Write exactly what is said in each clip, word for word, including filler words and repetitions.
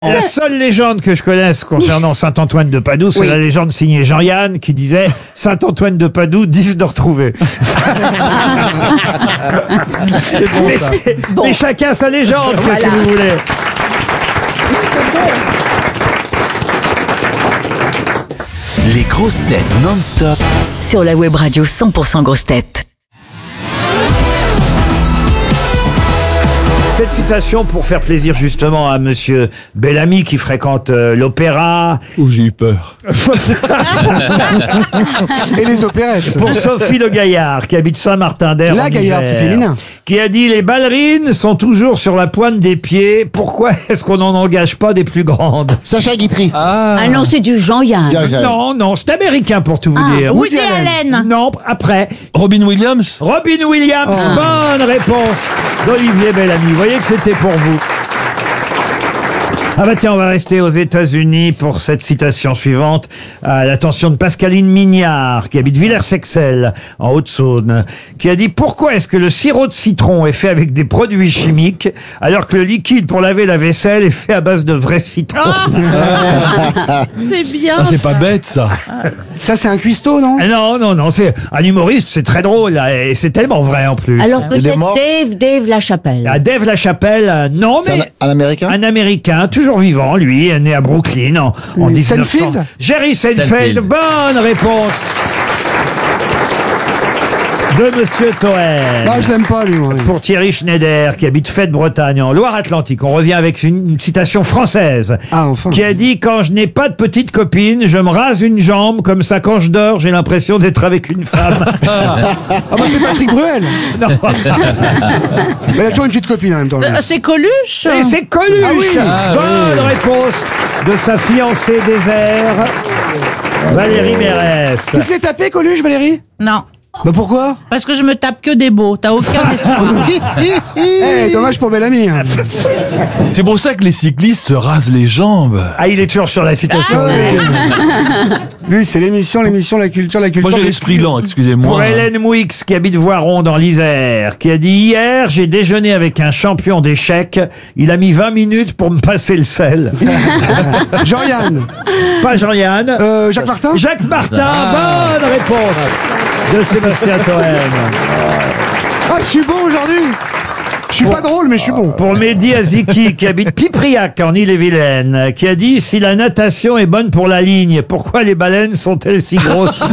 La seule légende que je connaisse concernant Saint-Antoine de Padoue, c'est Oui. la légende signée Jean-Yann qui disait « Saint-Antoine de Padoue, dix de retrouver ». mais, c'est- mais chacun sa légende, qu'est-ce que vous voulez? Les grosses têtes non-stop Sur la web radio cent pour cent grosses têtes. Cette citation pour faire plaisir justement à Monsieur Bellamy qui fréquente euh, l'opéra. Ouh, j'ai eu peur. Et les opérettes. Pour Sophie Le Gaillard qui habite Saint-Martin-d'Air. La en Gaillarde, Isère, c'est féminin. Qui a dit: les ballerines sont toujours sur la pointe des pieds. Pourquoi est-ce qu'on n'en engage pas des plus grandes? Sacha Guitry. Ah non, c'est du Jean-Yann. Non, non, c'est américain pour tout vous Ah, dire. Woody Allen. Non, après. Robin Williams. Robin Williams, bonne réponse d'Olivier Bellamy. Vous voyez que c'était pour vous. Ah bah tiens, on va rester aux États-Unis pour cette citation suivante, à l'attention de Pascaline Mignard, qui habite Villers-Sexel, en Haute-Saône, qui a dit: pourquoi est-ce que le sirop de citron est fait avec des produits chimiques, alors que le liquide pour laver la vaisselle est fait à base de vrais citrons? C'est bien. Ah, c'est pas bête ça. Ça, c'est un cuistot, non? Ah non, non, non, c'est un humoriste, c'est très drôle, là, et c'est tellement vrai en plus. Alors Il est peut-être mort Dave, Dave Lachapelle. À Dave Lachapelle, euh, non, C'est mais un, un américain. un Américain, toujours vivant, lui, né à Brooklyn en, en Hmm, dix-neuf cents. Seinfeld Jerry Seinfeld, Seinfeld. bonne réponse de Monsieur Toen. Non, je l'aime pas, lui, moi. Pour Thierry Schneider, qui habite Fête-Bretagne, en Loire-Atlantique. On revient avec une, une citation française. Ah, enfin. Qui a dit: quand je n'ai pas de petite copine, je me rase une jambe, comme ça quand je dors, j'ai l'impression d'être avec une femme. Ah, bah, c'est Patrick Bruel. Non. Mais elle a toujours une petite copine en même temps. lui. Euh, C'est Coluche. Et c'est Coluche. Ah oui. Ah Bonne réponse de sa fiancée désert, Valérie Mérès. Tu te l'es tapé, Coluche, Valérie? Non, Bah pourquoi? parce que je me tape que des beaux. T'as aucun espoir. Eh, dommage pour Bellamy. hein. C'est pour ça que les cyclistes se rasent les jambes. Ah, il est toujours sur la citation. Lui, c'est l'émission, l'émission, la culture, la culture. Moi j'ai l'esprit lent, excusez-moi. Pour Hélène Mouix, qui habite Voiron dans l'Isère, qui a dit: hier, j'ai déjeuné avec un champion d'échecs. Il a mis vingt minutes pour me passer le sel. Jean-Yann. Pas Jean-Yann. Euh, Jacques Martin. Jacques Martin, bonne réponse de Sébastien Toen. Ah, je suis bon aujourd'hui. Je suis pas drôle, mais je suis bon. Pour Mehdi Aziki, qui habite Pipriac en Île-et-Vilaine, qui a dit: si la natation est bonne pour la ligne, pourquoi les baleines sont-elles si grosses?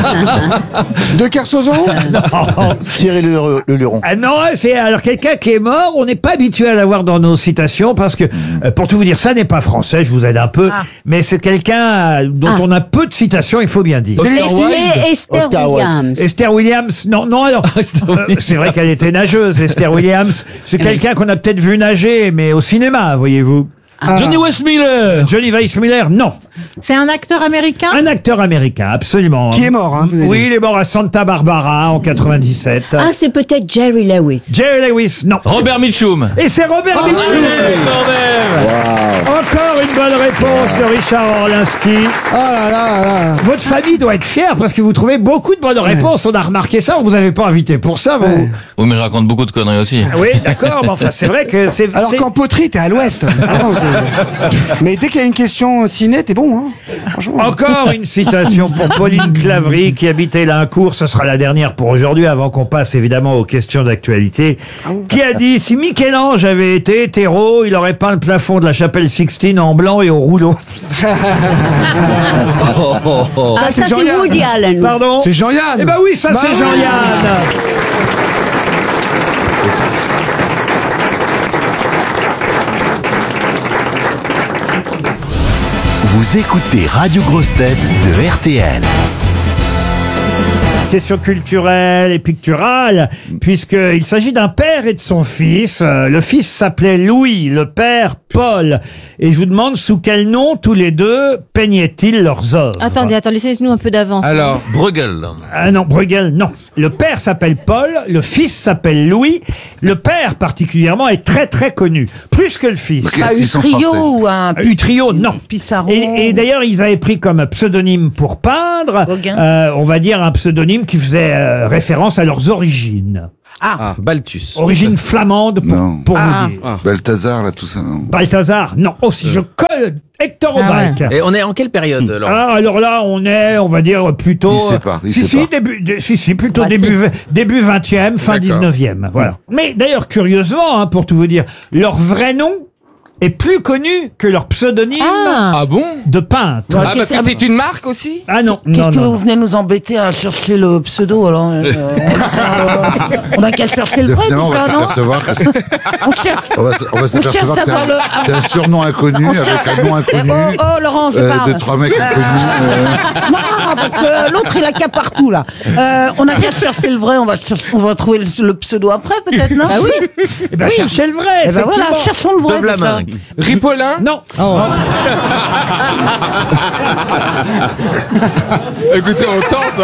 De Kersozon. Thierry Le, le Luron. Ah non, c'est alors quelqu'un qui est mort, on n'est pas habitué à l'avoir dans nos citations parce que, euh, pour tout vous dire, ça n'est pas français, je vous aide un peu, Ah. mais c'est quelqu'un euh, dont Ah. on a peu de citations, il faut bien dire. Oscar Wilde. Et Esther Oscar Wilde. Williams. Esther Williams, non, non, alors, Esther euh, Williams. c'est vrai qu'elle était nageuse, Esther Williams, c'est quelqu'un qu'on a peut-être vu nager, mais au cinéma, voyez-vous. Johnny Westmiller. Johnny Weissmuller, non. C'est un acteur américain. Un acteur américain, absolument. Qui est mort, hein, vous avez Oui, dit. il est mort à Santa Barbara en quatre-vingt-dix-sept. Ah, c'est peut-être Jerry Lewis. Jerry Lewis, non. Robert Mitchum. Et c'est Robert Mitchum. quand même. Encore une bonne réponse de Richard Orlinski. Ah là là là. Votre famille doit être fière parce que vous trouvez beaucoup de bonnes réponses. On a remarqué ça. On vous avait pas invité pour ça, vous. Ouais. Oui, mais je raconte beaucoup de conneries aussi. Oui, d'accord. Mais enfin, c'est vrai que c'est. Alors c'est- qu'en poterie, t'es à l'ouest. Vraiment, t'es- Mais dès qu'il y a une question ciné, t'es bon, hein. Franchement. Encore une citation pour Pauline Claverie qui habite Élincourt. Ce sera la dernière pour aujourd'hui avant qu'on passe évidemment aux questions d'actualité. Qui a dit: si Michel-Ange avait été hétéro, il aurait peint le plafond de la chapelle Sixtine en blanc et au rouleau. Ah, c'est ça c'est Jean-Yann. Woody Allen. Pardon? C'est Jean-Yann. Eh ben oui, ça Bah c'est oui. Jean-Yann. Vous écoutez Radio Grosse Tête de R T L. Question culturelle et picturale, puisqu'il s'agit d'un père et de son fils. Euh, Le fils s'appelait Louis, le père Paul. Et je vous demande sous quel nom tous les deux peignaient-ils leurs œuvres? Attendez, attendez, laissez-nous un peu d'avance. Alors, Bruegel. Ah non, Bruegel, non. Le père s'appelle Paul, le fils s'appelle Louis. Le père, particulièrement, est très très connu. Plus que le fils. Ah, Utrio ou un Utrio, non. Pissarro. Et, et d'ailleurs, ils avaient pris comme pseudonyme pour peindre, Gauguin. euh, on va dire un pseudonyme qui faisait euh, référence à leurs origines. Ah, Balthus. Origine flamande, pour, Non. pour Ah. vous dire. Ah. Balthazar, là, tout ça, non. Balthazar, non. Oh, si je colle Hector Ah Aubalc. Et on est en quelle période, Laurent? Ah, alors là, on est, on va dire, plutôt... Il sait pas, il si, sait si, pas. début, de- si, si, plutôt Bah, début, début vingtième, fin D'accord. dix-neuvième. Voilà. Mais d'ailleurs, curieusement, hein, pour tout vous dire, leur vrai nom est plus connu que leur pseudonyme Ah. Ah bon de peintre. Ah, parce que c'est une marque aussi. Ah non, Qu'est-ce non, que non, vous non. venez nous embêter à chercher le pseudo alors euh, On a qu'à chercher le vrai, Finalement, on tout va ça, non s'apercevoir que c'est- On cherche. on va, s- on va s'apercevoir que c'est d'abord un, le- c'est un surnom inconnu avec un nom inconnu. Oh, oh, Laurent, je euh, parle. de trois mecs inconnus. euh. Non, parce que l'autre il a qu'à partout là. Euh, on a qu'à chercher le vrai, on va, chercher- on va trouver le, le pseudo après peut-être, non Ah oui. Eh ben, cherchez le vrai, Eh ben effectivement. voilà, cherchons le vrai. Lève la c'est ça. main. Ripollin. Non. Écoutez, on tente.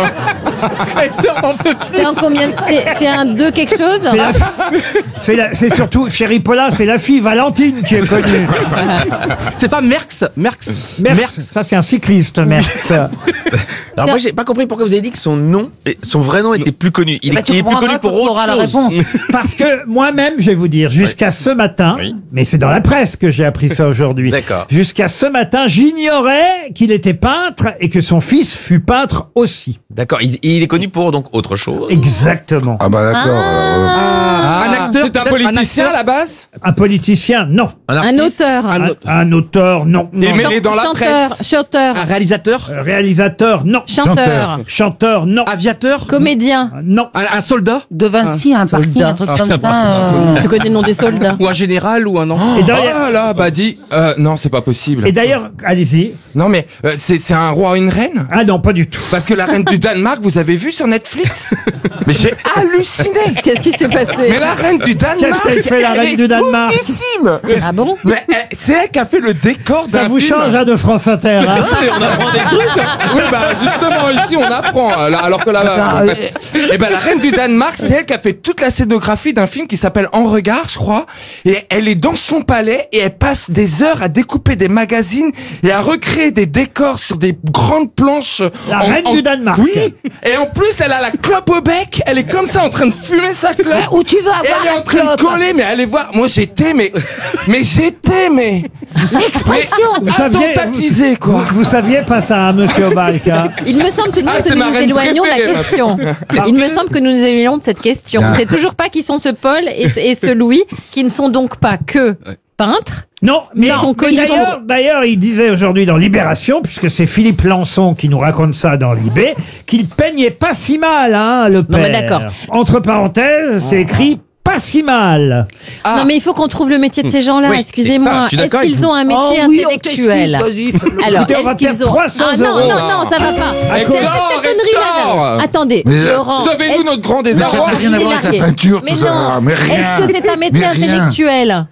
Hein. C'est en combien C'est c'est un deux quelque chose C'est la- c'est la- c'est surtout, chez Ripollin, c'est la fille Valentine qui est connue. C'est pas Merckx Merckx Merckx, ça c'est un cycliste, Merckx. Alors moi j'ai pas compris pourquoi vous avez dit que son nom, et son vrai nom était plus connu. Il Eh ben, est, tu il est plus comprendras connu pour quand on autre aura la chose. réponse. Parce que moi-même, je vais vous dire, jusqu'à ce matin, mais c'est dans la presse que j'ai appris ça aujourd'hui. D'accord. Jusqu'à ce matin, j'ignorais qu'il était peintre et que son fils fut peintre aussi. D'accord, il, il est connu pour donc autre chose. Exactement. Ah bah d'accord. alors, euh, Un acteur. C'est un politicien à la base. Un politicien, non. Un Un artiste, auteur. Un, un auteur, non. Et Non. mais- il est dans la Chanteur. presse. Chanteur. un réalisateur, Euh, Réalisateur, non. Chanteur. Chanteur, non. aviateur, Comédien. Non. un, un soldat De Vinci, un parking, un truc comme ça. euh, Tu connais le nom des soldats. ou un général ou un enfant. Et Oh d'ailleurs, là là, bah dis. Euh, non, c'est pas possible. et d'ailleurs, allez-y. Non, mais euh, c'est c'est un roi ou une reine. Ah non, pas du tout. Parce que la reine du Danemark, vous avez vu sur Netflix? Mais j'ai halluciné. Qu'est-ce qui s'est passé Mais la reine du Danemark. Qu'est-ce qu'elle fait, la elle reine est du Danemark oufissime. Ah bon? Mais elle- c'est elle qui a fait le décor d'un Ça vous film. change hein, de France Inter. Hein. On apprend des trucs. Oui, bah justement ici on apprend. Alors alors que là-bas. Et ben la reine du Danemark, c'est elle qui a fait toute la scénographie d'un film qui s'appelle En Regard, je crois. Et elle est dans son palais et elle passe des heures à découper des magazines et à recréer des décors sur des grandes planches. La en- reine en- du Danemark. Oui. Et en plus, elle a la clope au bec. Elle est comme ça en train de fumer sa clope. Où tu vas Et avoir elle est la en train de clope coller, mais allez voir. Moi, j'étais, mais, mais j'étais, mais, L'expression. Vous saviez, attentatisé, vous, quoi. vous saviez pas ça, hein, monsieur Aubalc. Hein. Il me semble tout de même Ah, que c'est nous ma nous reine éloignons de la préférée, question. Il me semble que nous nous éloignons de cette question. Ah. On sait toujours pas qui sont ce Paul et, ce- et ce Louis, qui ne sont donc pas que peintres. Non, mais Ils sont mais connus d'ailleurs, d'ailleurs, il disait aujourd'hui dans Libération, puisque c'est Philippe Lançon qui nous raconte ça dans Libé, qu'il peignait pas si mal, hein, le père. mais d'accord. Entre parenthèses, c'est écrit pas si mal. Ah. Non mais il faut qu'on trouve le métier de ces gens-là, Oui, ça, excusez-moi. je suis Est-ce d'accord avec qu'ils vous. ont un métier Oh oui, on intellectuel? t'explique, vas-y. Alors, Écoutez, on va est-ce qu'ils perdre ont... trois cents ah, non, euros. non, non, ça va pas. C'est Hector, cette connerie là. Hector. Attendez, Mais, euh, Laurent. Sauvez-nous est-ce- notre grand Mais ça désarroi. n'a rien à il est voir avec largué. la peinture, Mais tout ça. non. Mais rien. Est-ce que c'est un métier Mais rien. intellectuel?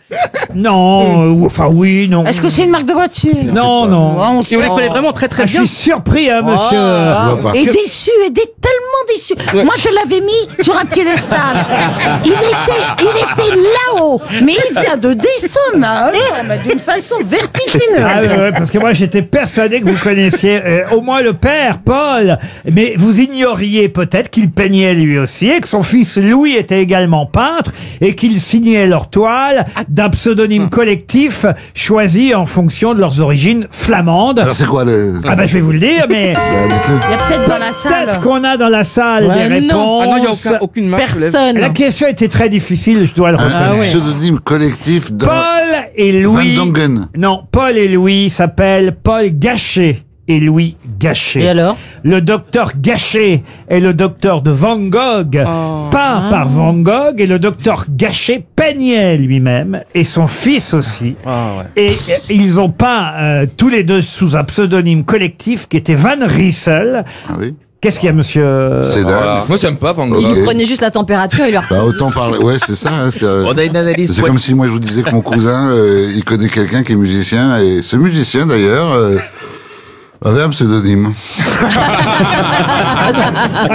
Non, ou- enfin oui, non. Est-ce que c'est une marque de voiture? Non, non. Ouais, on Si vous voulez connaître vraiment très très Ah, je bien. suis surpris, hein, monsieur. Je vois pas. Et déçu, et dé- tellement déçu. Moi, je l'avais mis sur un piédestal. Il était, il était là-haut. Mais il vient de descendre, là, alors, mais d'une façon vertigineuse. Ah ouais, ouais, parce que moi j'étais persuadé que vous connaissiez euh, au moins le père, Paul, mais vous ignoriez peut-être qu'il peignait lui aussi et que son fils Louis était également peintre et qu'ils signaient leurs toiles d'un pseudonyme collectif choisi en fonction de leurs origines flamandes. Alors c'est quoi le... Ah bah je vais vous le dire, mais la- dites-le. Il y a peut-être dans la peut-être salle. qu'on a dans la salle Ouais, des non. réponses. Ah non, il n'y a aucun- aucune main qui se lève. Personne. La question était très difficile, je dois le Un, reconnaître. un pseudonyme collectif dans... Paul et Louis. Van Dongen. Non, Paul et Louis s'appellent Paul Gachet et Louis Gachet. Et alors? Le docteur Gachet est le docteur de Van Gogh, Oh. peint par Van Gogh, et le docteur Gachet peignait lui-même, et son fils aussi. Ah, Et euh, ils ont peint euh, tous les deux sous un pseudonyme collectif qui était Van Riesel. Ah oui. Qu'est-ce qu'il y a, monsieur C'est dingue. Moi j'aime pas Van Gogh. Ok. Ils prenaient juste la température et leur... Bah autant parler. Ouais, c'est ça. hein, c'est euh, On a une analyse. c'est comme si moi je vous disais que mon cousin, euh, il connaît quelqu'un qui est musicien, et ce musicien d'ailleurs euh, avait un pseudonyme. Alors là,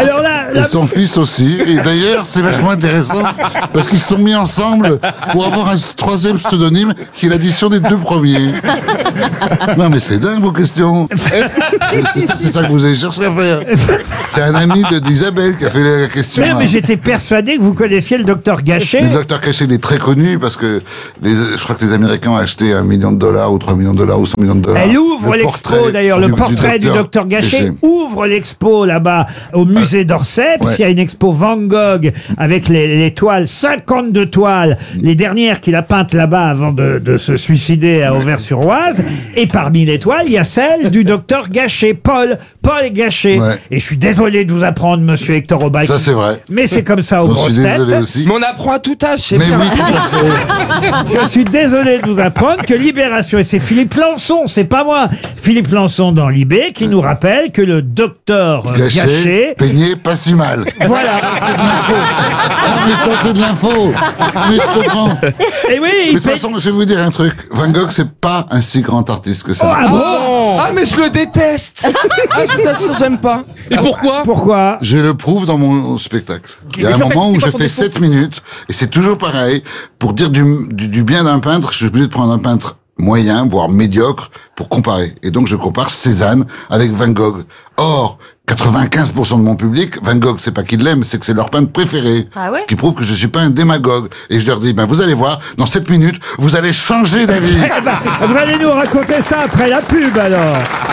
Et son fils aussi. Et d'ailleurs, c'est vachement intéressant parce qu'ils se sont mis ensemble pour avoir un troisième pseudonyme qui est l'addition des deux premiers. Non mais c'est dingue vos questions. C'est ça, c'est ça que vous avez cherché à faire. C'est un ami de- d'Isabelle qui a fait la question. Mais, mais j'étais persuadé que vous connaissiez le docteur Gachet. Le docteur Gachet, il est très connu parce que les, je crois que les Américains ont acheté un million de dollars ou trois millions de dollars ou cent millions de dollars. Elle ouvre Le l'expo portrait d'ailleurs, le du- portrait du docteur Gachet Gachet. ouvre l'expo là-bas au musée d'Orsay, ouais. puisqu'il y a une expo Van Gogh avec les, les toiles, cinquante-deux toiles, les dernières qu'il a peintes là-bas avant de, de se suicider à Auvers-sur-Oise. Et parmi les toiles, il y a celle du docteur Gachet, Paul, Paul Gachet. Ouais. Et je suis désolé de vous apprendre, monsieur Hector Aubac. Ça, c'est vrai. Mais c'est comme ça aux J'en grosses suis désolé têtes. aussi. Mais on apprend à tout âge, c'est Mais bien. oui, tout à fait. Je suis désolé de vous apprendre que Libération, et c'est Philippe Lançon, c'est pas moi, Philippe Lançon dans Libé, qui nous rappelle que le docteur euh, Gachet, Gachet, peigné pas si mal. voilà. Ça, c'est de l'info. Non, mais ça, c'est de l'info. Mais je comprends. Et oui, Mais il de toute fait... façon, je vais vous dire un truc. Van Gogh, c'est pas un si grand artiste que Oh, ça. ah bon Oh ah mais je le déteste. Ah je t'assure, j'aime pas. Et pourquoi? Pourquoi? Je le prouve dans mon spectacle. Il y a un Mais en fait, moment où c'est je pas son fais défaut. sept minutes, et c'est toujours pareil. Pour dire du, du, du bien d'un peintre, je suis obligé de prendre un peintre moyen, voire médiocre, pour comparer. Et donc je compare Cézanne avec Van Gogh. Or, quatre-vingt-quinze pour cent de mon public, Van Gogh, c'est pas qu'ils l'aiment, c'est que c'est leur peintre préféré. Ah ouais Ce qui prouve que je suis pas un démagogue. Et je leur dis, ben vous allez voir, dans sept minutes, vous allez changer d'avis. Eh ben, vous allez nous raconter ça après la pub alors.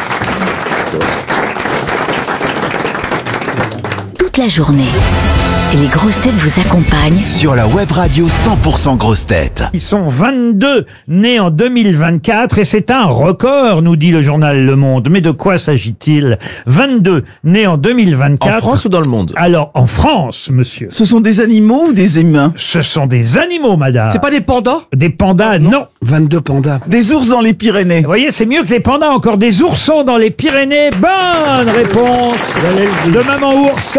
Toute la journée, les grosses têtes vous accompagnent Sur la web radio cent pour cent grosses têtes. Ils sont vingt-deux nés en deux mille vingt-quatre et c'est un record, nous dit le journal Le Monde. Mais de quoi s'agit-il? vingt-deux nés en deux mille vingt-quatre. En France ou dans le monde? Alors, en France, monsieur. Ce sont des animaux ou des humains? Ce sont des animaux, madame. C'est pas des pandas? Des pandas, non. vingt-deux pandas. Des ours dans les Pyrénées? Vous voyez, c'est mieux que les pandas, encore des oursons dans les Pyrénées. Bonne réponse de Maman Ours.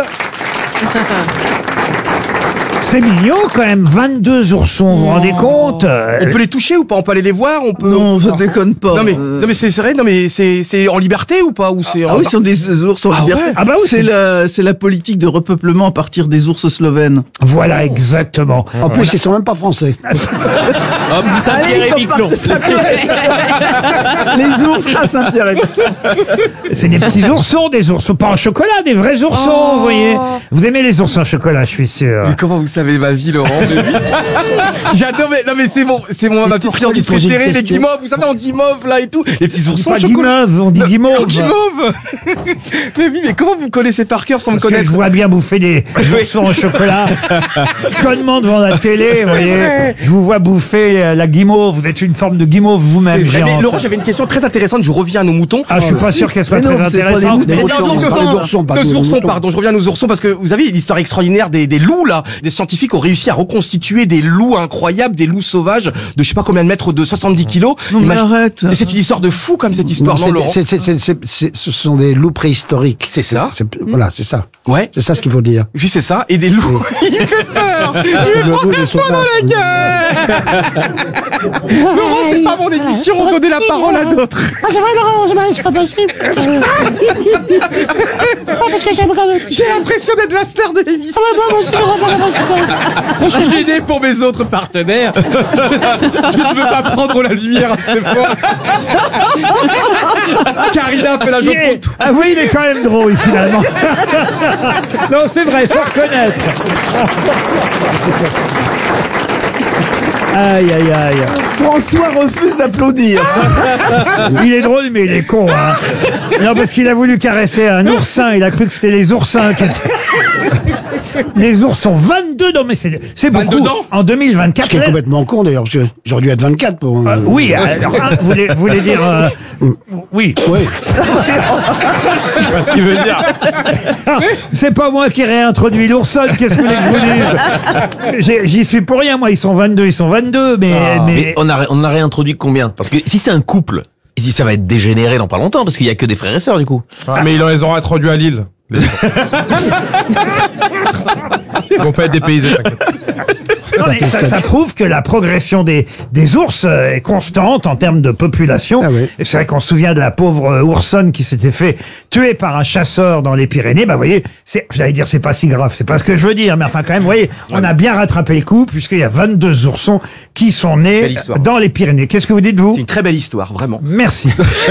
C'est mignon quand même, vingt-deux oursons, vous vous rendez compte? On peut les toucher ou pas? On peut aller les voir? On peut. Non, ça déconne pas. Non mais, non mais c'est c'est vrai, non mais c'est c'est en liberté ou pas? Ou c'est Ah oui, ce sont des ours en Ah liberté. ouais Ah bah oui, c'est c'est- la, c'est la politique de repeuplement à partir des ours slovènes. Voilà, exactement. En plus, ils sont même pas français. Hop, Saint-Pierre Allez, et on Miquelon. part de Saint-Pierre. Les ours à Saint-Pierre et Miquelon. C'est des petits oursons, des oursons pas en chocolat, des vrais oursons, vous voyez. Vous aimez les oursons en chocolat, je suis sûr. Mais comment vous savez ma vie, Laurent? Mais oui. J'adore, mais non mais c'est bon, c'est mon ma petite friandise poser une préférée, les question guimauves. Vous savez en guimauve là et tout, les petits On dit oursons pas au chocolat. guimauve, on dit Non, guimauve. en guimauve. Mais oui, mais comment vous me connaissez par cœur sans me Parce que connaître? je vois bien bouffer des oursons au chocolat. Connement devant la télé, vous voyez. Je vous vois bouffer euh, la guimauve. Vous êtes une forme de guimauve vous-même, C'est vrai, mais géante. Laurent, j'avais une question très intéressante. Je reviens à nos moutons. Ah, je suis pas sûr qu'elle soit Mais non, très c'est pas des intéressante. moutons. mais- Nos oursons, nos oursons, pardon, je reviens à nos oursons parce que vous avez l'histoire extraordinaire des, des loups là. Des scientifiques ont réussi à reconstituer des loups incroyables, des loups sauvages de je sais pas combien de mètres, de soixante-dix kilos. Non, mais Imagine- arrête. Mais c'est une histoire de fou comme cette histoire, non, Laurent? C'est- c'est- c'est- c'est- c'est- ce sont des loups préhistoriques. C'est ça. C'est- Voilà, c'est ça. Ouais. C'est ça ce qu'il faut dire. Oui, c'est ça. Et des loups. Il fait peur. Parce que le loup, ils sont là. Laurent, c'est pas mon émission. On donnait la parole à d'autres. Ah, c'est vrai, Laurent, c'est vrai, c'est pas possible. C'est pas parce que j'aime quand même. J'ai l'impression d'être la star de l'émission. Ah, ouais, moi aussi, Laurent, moi, moi, moi, Je suis gêné pour mes autres partenaires. Je ne veux pas prendre la lumière assez fort. Karina fait la Il joke est- pour tout. Ah oui, il est quand même drôle finalement. Non, c'est vrai, il faut reconnaître. Aïe, aïe, aïe. François refuse d'applaudir. Il est drôle, mais il est con. Hein. Non, parce qu'il a voulu caresser un oursin. Il a cru que c'était les oursins qui étaient... Les ours sont vingt-deux. Non, mais c'est c'est beaucoup. vingt-deux dents En deux mille Ce vingt-quatre. qui est là- complètement con d'ailleurs, parce que j'aurais dû être vingt-quatre pour. Euh, oui, alors, hein, vous voulez, vous voulez dire... euh, oui. Oui. Ce qu'il veut dire. C'est pas moi qui ai réintroduit l'oursonne. Qu'est-ce que vous voulez que je vous dise? J'ai- J'y suis pour rien, moi. Ils sont vingt-deux, ils sont vingt-deux. Mais, mais... Mais on a, on a réintroduit combien? Parce que si c'est un couple, si ça va être dégénéré dans pas longtemps, parce qu'il y a que des frères et sœurs du coup. Ah, mais ils les auront introduits à Lille. Les- Ils vont pas être dépaysés, t'inquiète. Non, mais ça, ça prouve que la progression des, des ours euh, est constante en termes de population. Ah oui. Et c'est vrai qu'on se souvient de la pauvre euh, oursonne qui s'était fait tuer par un chasseur dans les Pyrénées. Bah, vous voyez, c'est, j'allais dire, c'est pas si grave. C'est pas ce que je veux dire. Mais enfin, quand même, vous voyez, on a bien rattrapé le coup puisqu'il y a vingt-deux oursons qui sont nés Belle histoire. dans les Pyrénées. Qu'est-ce que vous dites, vous? C'est une très belle histoire, vraiment. Merci.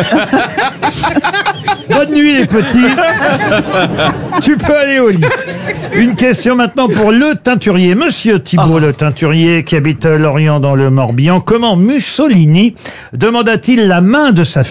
Bonne nuit, les petits. Tu peux aller au lit. Une question maintenant pour le teinturier. Monsieur Thibault, le teinturier, qui habite Lorient dans le Morbihan. Comment Mussolini demanda-t-il la main de sa